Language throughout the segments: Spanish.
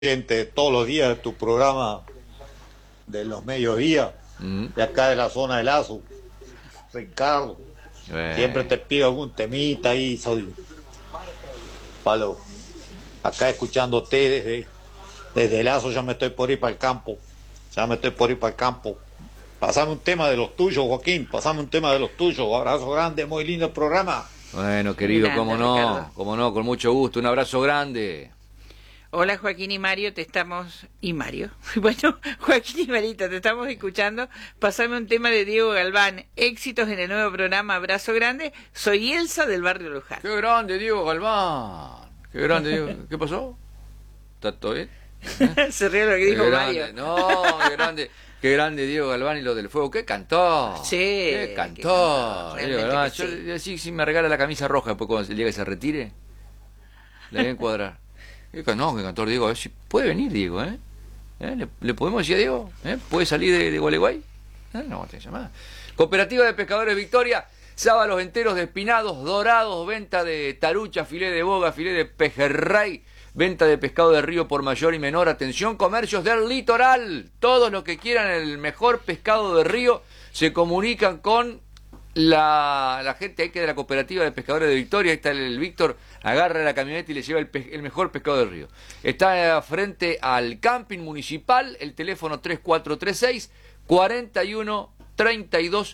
oyente todos los días de tu programa de los mediodías, Mm. de acá de la zona de Lazo, Ricardo. Siempre te pido algún temita ahí, soy palo. Acá escuchándote desde Lazo, ya me estoy por ir para el campo. Ya me estoy por ir para el campo. Pasame un tema de los tuyos, Joaquín. Pasame un tema de los tuyos. Abrazo grande, muy lindo el programa. Bueno, querido, Grande, Ricardo. cómo no, con mucho gusto. Un abrazo grande. Hola Joaquín y Mario, te estamos... ¿Y Mario? Bueno, Joaquín y Marita, te estamos escuchando. Pasame un tema de Diego Galván. Éxitos en el nuevo programa Abrazo Grande. Soy Elsa del barrio Luján. Qué grande, Diego Galván. Qué grande, Diego. ¿Qué pasó? ¿Está todo bien? Se rió lo que dijo Qué Mario. grande. No, qué grande Diego Galván y lo del fuego. ¿Qué cantó? Sí, ¿Qué qué cantó? cantó, Diego realmente Galván. que Yo sí, si me regala la camisa roja después cuando llegue y se retire, le voy a encuadrar. No, que cantor Diego, a ver si puede venir Diego, ¿eh? ¿Le podemos decir a Diego? ¿Puede salir de Gualeguay? No, te llamás. Cooperativa de Pescadores Victoria, sábalos enteros de espinados, dorados, venta de tarucha, filé de boga, filé de pejerrey, venta de pescado de río por mayor y menor. Atención, comercios del litoral. Todos los que quieran el mejor pescado de río se comunican con la gente ahí que de la Cooperativa de Pescadores de Victoria. Ahí está el Víctor, agarra la camioneta y le lleva el mejor pescado del río. Está frente al camping municipal, el teléfono 3436 41 32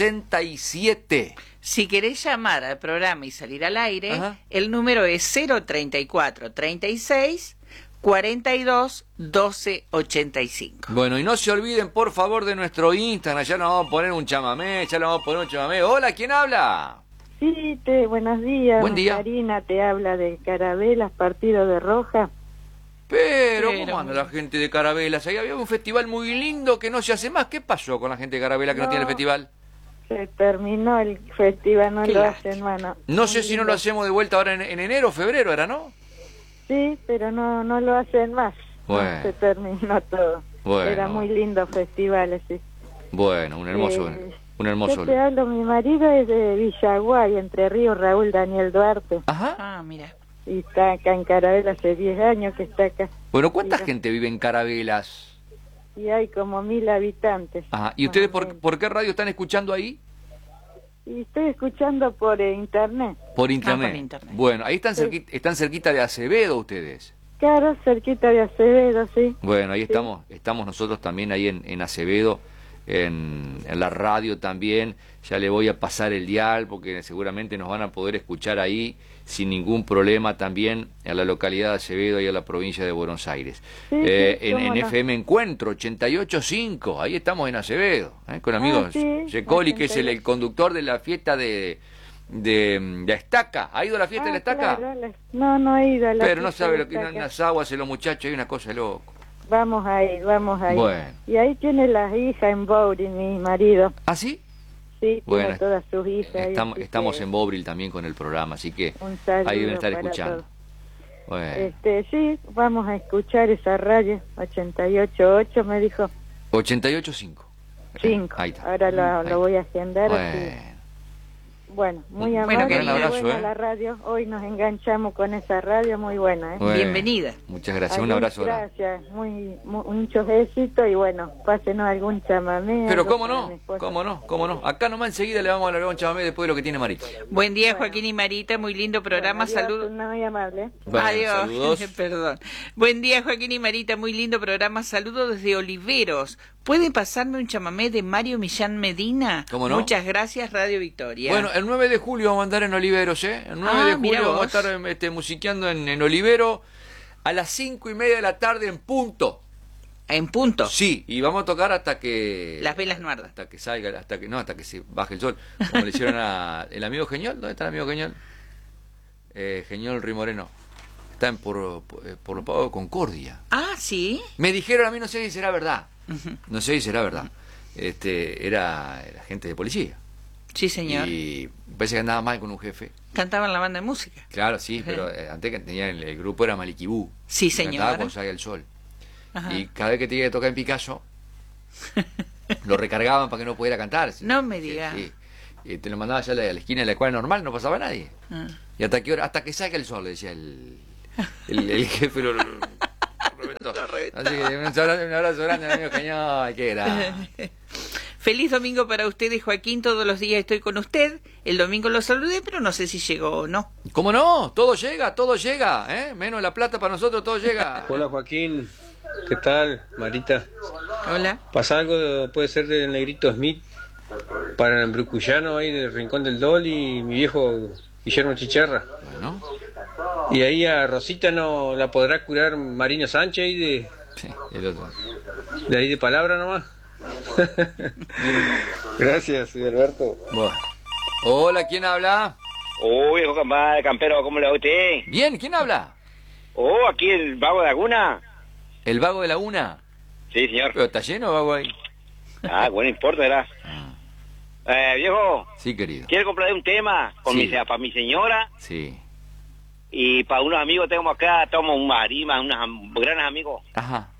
67. Si querés llamar al programa y salir al aire, Ajá. el número es 034 36 42 12 85. Bueno, y no se olviden por favor de nuestro Instagram, ya nos vamos a poner un chamamé, Hola, ¿quién habla? Sí, buenos días. Buen día. Karina te habla de Carabelas, partido de Roja. Pero, ¿cómo anda la gente de Carabelas? Ahí había un festival muy lindo que no se hace más. ¿Qué pasó con la gente de Carabelas que no tiene el festival? Se terminó el festival, no Qué lo lástima. hacen, mano. No sé si no lo hacemos de vuelta ahora en enero o febrero, ¿era, no? Sí, pero no lo hacen más. Bueno. Se terminó todo. Bueno. Era muy lindo festival, sí. Bueno, un hermoso Yo te hablo, mi marido es de Villaguay, Entre Ríos, Raúl Daniel Duarte. Ajá. Ah, mira. Y está acá en Carabelas hace 10 años que está acá. Bueno, ¿cuánta Mira. gente vive en Carabelas? Y hay como 1000 habitantes. Ajá. ¿Y más ustedes o por, menos. por qué radio están escuchando ahí? Y estoy escuchando por internet. Por internet. por internet. Bueno, ahí Sí. están cerquita de Acevedo ustedes. Claro, cerquita de Acevedo, sí. Bueno, ahí Sí. estamos nosotros también ahí en Acevedo, en la radio también. Ya le voy a pasar el dial porque seguramente nos van a poder escuchar ahí sin ningún problema también a la localidad de Acevedo y a la provincia de Buenos Aires. Sí, En cómo no. FM Encuentro 88.5, ahí estamos en Acevedo, con amigos. sí, Yecoli, que es el 88. conductor de la fiesta de la Estaca. ¿Ha ido a la fiesta de la Estaca? Claro, no he ido a la Pero no fiesta sabe de lo que Estaca. unas aguas en los muchachos, hay una cosa de loco. Vamos a ir. Bueno. Y ahí tiene las hijas en Bowery, mi marido. ¿Ah, sí? Sí, Bueno, tiene todas sus hijas. ahí, así estamos que en Bobril también con el programa, así que un saludo ahí deben estar para escuchando. todos. Bueno, Sí, vamos a escuchar esa radio, 88.8 me dijo, 88.5. 5. Ahí está. Ahora Ahí lo voy a agendar. así. Bueno, Bueno, muy Bueno, amable, querido. muy Un abrazo, buena la radio. Hoy nos enganchamos con esa radio, muy buena. bueno. Bienvenida. Muchas gracias, un Algún- abrazo grande. Gracias, muchos éxitos y bueno, pásenos algún chamamé. Pero algo cómo para no, mi esposa. cómo no. Acá nomás enseguida le vamos a largar un chamamé después de lo que tiene Marita. Buen día, Bueno. Joaquín y Marita. Muy lindo programa. Bueno, adiós, Saludos. muy amable. Bueno, Adiós. saludos. Perdón. Buen día, Joaquín y Marita. Muy lindo programa. Saludos desde Oliveros. ¿Puede pasarme un chamamé de Mario Millán Medina? ¿Cómo no? Muchas gracias, Radio Victoria. Bueno, el 9 de julio vamos a andar en Oliveros, ¿eh? El 9 de mira julio vamos a vos. estar musiqueando en Olivero a las 5:30 de la tarde en punto. En punto. Sí, y vamos a tocar hasta que... Las velas no ardan. Hasta que salga, hasta que se baje el sol. Como le hicieron el amigo Geñol. ¿Dónde está el amigo Geñol? Geñol Rimoreno. Está por los pagos de Concordia. Ah, sí. Me dijeron a mí, no sé si será verdad. Ujú. No sé si será verdad. Era gente de policía. Sí, señor. Y parece que andaba mal con un jefe. Cantaba en la banda de música. Claro, sí, pero antes que tenía el grupo era Maliquibú. Sí, Cantaba señor. cuando salga el sol. Ajá. Y cada vez que tenía que tocar en Picasso, lo recargaban para que no pudiera cantar. Sí, No me sí, diga. sí. Y te lo mandaba allá a la esquina de la escuela normal, no pasaba nadie. Ah. ¿Y hasta qué hora? Hasta que salga el sol, le decía el jefe. Así que un abrazo grande, amigo Cañón. Qué grande. Feliz domingo para ustedes, Joaquín. Todos los días estoy con usted. El domingo lo saludé, pero no sé si llegó o no. ¿Cómo no? Todo llega, ¿eh? Menos la plata para nosotros, todo llega. Hola, Joaquín. ¿Qué tal, Marita? Hola. ¿Pasa algo? Puede ser del Negrito Smith para el Brucuyano, ahí del Rincón del Dol, y mi viejo Guillermo Chicharra. Bueno. Y ahí a Rosita no la podrá curar Marina Sánchez ahí de... Sí, el otro. De ahí de palabra nomás. Gracias, soy Alberto. Bueno. Hola, ¿quién habla? Viejo campero, ¿cómo le va a usted? Bien, ¿quién habla? Aquí el Vago de Laguna. ¿El Vago de Laguna? Sí, señor. Pero está lleno, Vago ahí. Bueno, importa, ¿verdad? Viejo. Sí, querido. Quiero comprar un tema con Sí. para mi señora Sí. y para unos amigos tenemos acá, tomo un marima, unos grandes amigos. Ajá.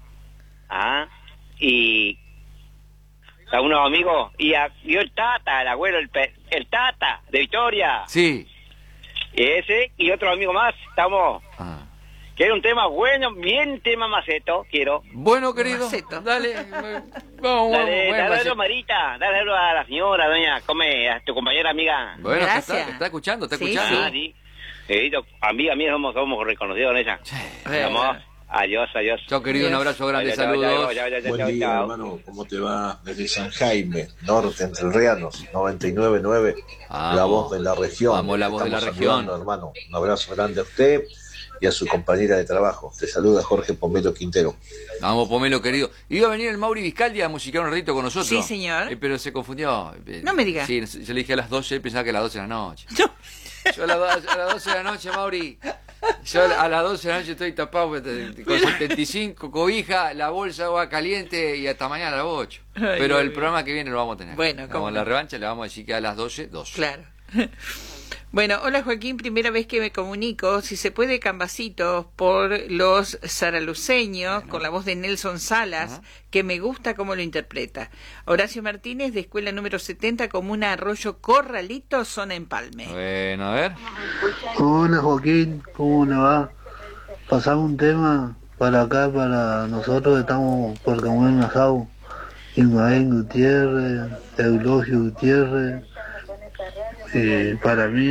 Y a unos amigos y yo el Tata, el abuelo, el Tata de Victoria. Sí. Y ese y otro amigo más, estamos. Ah. Quiero un tema bueno, bien tema maceto, quiero. Bueno, querido. Maceto. Dale. Vamos, Dale, bueno, dale, Marita, dale a la señora, doña, come, a tu compañera amiga. Bueno, Gracias. está escuchando, está Sí, escuchando. Sí. Amiga mía, somos reconocidos en ella. Vamos, adiós. Chao, querido, un abrazo grande, Chao, saludos. Buen día, hermano. ¿Cómo te va? Desde San Jaime, Norte, Entrerrianos, 99.9, Vamos. la voz de la región. Vamos, la voz de la Estamos región. saludando, hermano. Un abrazo grande a usted y a su compañera de trabajo. Te saluda Jorge Pomelo Quintero. Vamos, Pomelo, querido. Iba a venir el Mauri Viscaldi a musicar un ratito con nosotros. Sí, señor. Pero se confundió. No me diga. Sí, yo le dije a las 12, él pensaba que a las 12 de la noche. No. Yo a las 12 de la noche, Mauri. Yo a las 12 de la noche estoy tapado con 75 cobija, la bolsa de agua caliente y hasta mañana a las 8. Ay, Pero Dios el mío. programa que viene lo vamos a tener. Bueno, ¿cómo como no? la revancha le vamos a decir que a las 12. Claro. Bueno, hola Joaquín, primera vez que me comunico. Si se puede, Cambasitos por los saraluceños, con la voz de Nelson Salas, Ajá. que me gusta cómo lo interpreta. Horacio Martínez, de Escuela número 70, Comuna Arroyo Corralito, zona Empalme. Bueno, a ver. Hola Joaquín, ¿cómo le va? Pasamos un tema para acá, para nosotros estamos por comer un asado. Ismael Gutiérrez, Eulogio Gutiérrez, para mí,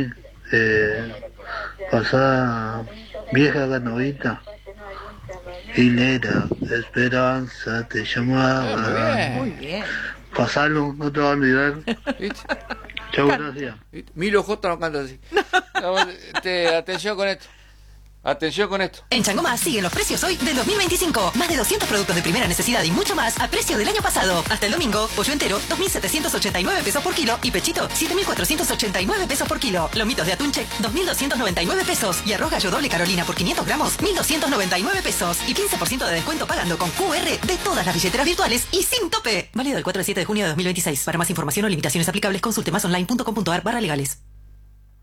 pasar vieja canovita. Hilera, esperanza, te llamaba. Muy bien. Pasalo, no te vas a olvidar. ¿Viste? Chau, gracias. ¿Viste? Milo J no canta así. Vamos, atención con esto. Atención con esto. En Changomás siguen los precios hoy del 2025. Más de 200 productos de primera necesidad y mucho más a precio del año pasado. Hasta el domingo, pollo entero, 2.789 pesos por kilo y pechito, 7.489 pesos por kilo. Lomitos de atún check, 2.299 pesos. Y arroz gallo doble Carolina por 500 gramos, 1.299 pesos. Y 15% de descuento pagando con QR de todas las billeteras virtuales y sin tope. Válido del 4 al 7 de junio de 2026. Para más información o limitaciones aplicables, consulte másonline.com.ar/legales.